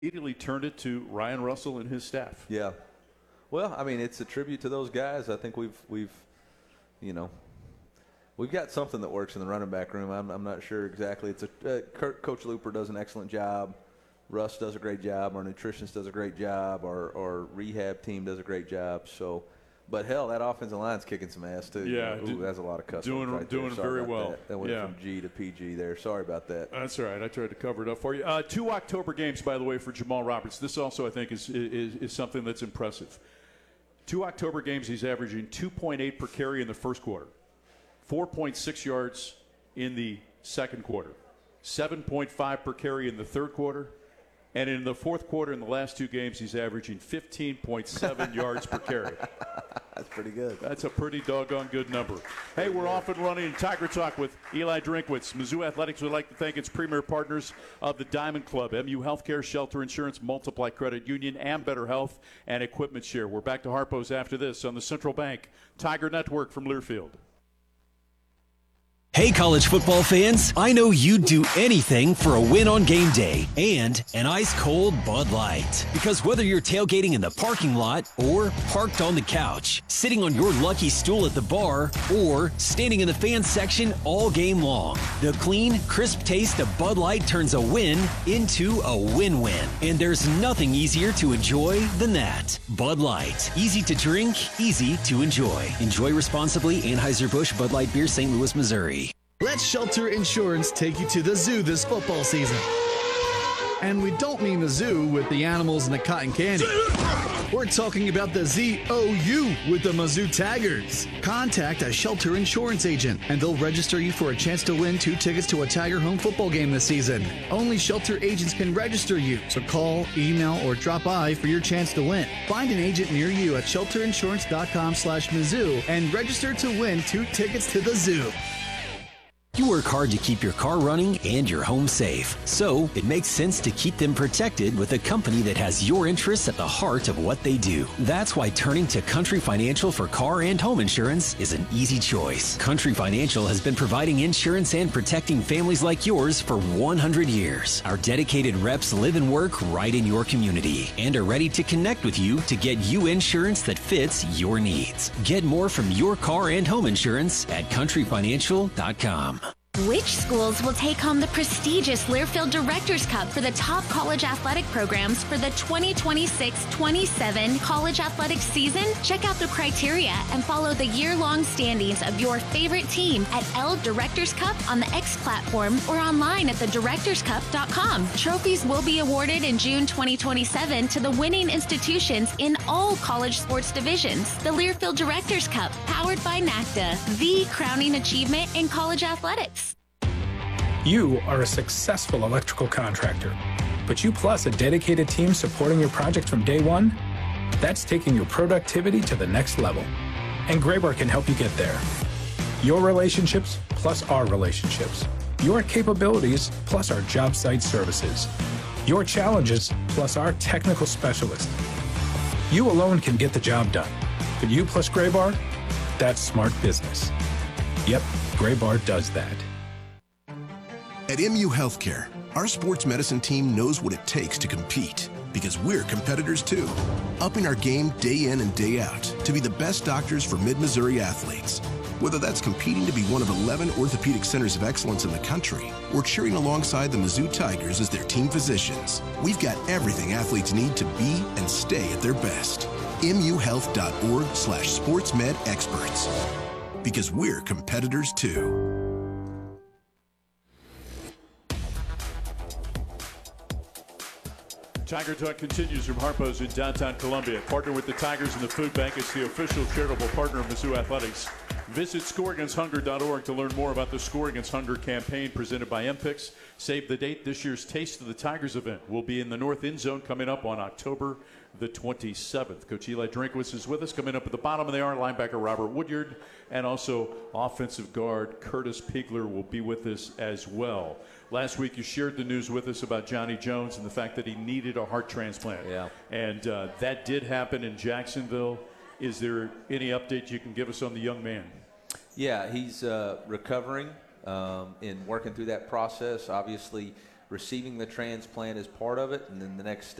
immediately turned it to Ryan Russell and his staff. Yeah. Well, I mean, it's a tribute to those guys. I think we've got something that works in the running back room. I'm not sure exactly. It's Coach Looper does an excellent job. Russ does a great job. Our nutritionist does a great job. Our rehab team does a great job. So, but hell, that offensive line's kicking some ass too. Yeah, that's a lot of cuss doing right doing there. very well. That went from G to PG there. Sorry about that. That's all right. I tried to cover it up for you. 2 October games, by the way, for Jamal Roberts. This also, I think, is something that's impressive. 2 October games, he's averaging 2.8 per carry in the first quarter, 4.6 yards in the second quarter, 7.5 per carry in the third quarter, and in the fourth quarter in the last 2 games, he's averaging 15.7 yards per carry. That's pretty good. That's a pretty doggone good number. Hey, we're off and running Tiger Talk with Eli Drinkwitz. Mizzou Athletics would like to thank its premier partners of the Diamond Club, MU Healthcare, Shelter Insurance, Multiply Credit Union, and Better Health and Equipment Share. We're back to Harpo's after this on the Central Bank Tiger Network from Learfield. Hey, college football fans, I know you'd do anything for a win on game day and an ice-cold Bud Light. Because whether you're tailgating in the parking lot or parked on the couch, sitting on your lucky stool at the bar, or standing in the fan section all game long, the clean, crisp taste of Bud Light turns a win into a win-win. And there's nothing easier to enjoy than that. Bud Light. Easy to drink, easy to enjoy. Enjoy responsibly. Anheuser-Busch Bud Light Beer, St. Louis, Missouri. Let Shelter Insurance take you to the zoo this football season. And we don't mean the zoo with the animals and the cotton candy. We're talking about the ZOU with the Mizzou Tigers. Contact a Shelter Insurance agent, and they'll register you for a chance to win 2 tickets to a Tiger home football game this season. Only Shelter agents can register you, so call, email, or drop by for your chance to win. Find an agent near you at shelterinsurance.com/Mizzou and register to win 2 tickets to the zoo. You work hard to keep your car running and your home safe. So it makes sense to keep them protected with a company that has your interests at the heart of what they do. That's why turning to Country Financial for car and home insurance is an easy choice. Country Financial has been providing insurance and protecting families like yours for 100 years. Our dedicated reps live and work right in your community and are ready to connect with you to get you insurance that fits your needs. Get more from your car and home insurance at countryfinancial.com. Which schools will take home the prestigious Learfield Directors Cup for the top college athletic programs for the 2026-27 college athletics season? Check out the criteria and follow the year-long standings of your favorite team at L Directors Cup on the X platform or online at thedirectorscup.com. Trophies will be awarded in June 2027 to the winning institutions in all college sports divisions. The Learfield Directors Cup, powered by NACDA, the crowning achievement in college athletics. You are a successful electrical contractor, but you plus a dedicated team supporting your project from day one? That's taking your productivity to the next level. And Graybar can help you get there. Your relationships plus our relationships. Your capabilities plus our job site services. Your challenges plus our technical specialists. You alone can get the job done, but you plus Graybar, that's smart business. Yep, Graybar does that. At MU Healthcare, our sports medicine team knows what it takes to compete because we're competitors too, upping our game day in and day out to be the best doctors for Mid-Missouri athletes. Whether that's competing to be one of 11 orthopedic centers of excellence in the country or cheering alongside the Mizzou Tigers as their team physicians, we've got everything athletes need to be and stay at their best. muhealth.org/sportsmedexperts because we're competitors too. Tiger Talk continues from Harpo's in downtown Columbia. Partner with the Tigers and the Food Bank. It's the official charitable partner of Mizzou Athletics. Visit scoreagainsthunger.org to learn more about the Score Against Hunger campaign presented by MPICS. Save the date. This year's Taste of the Tigers event will be in the North End Zone coming up on October the 27th. Coach Eli Drinkwitz is with us. Coming up at the bottom of the hour, linebacker Robert Woodyard, and also offensive guard Curtis Pigler will be with us as well. Last week you shared the news with us about Johnny Jones and the fact that he needed a heart transplant. Yeah. And that did happen in Jacksonville. Is there any update you can give us on the young man? Yeah, he's recovering and working through that process. Obviously, receiving the transplant is part of it, and then the next step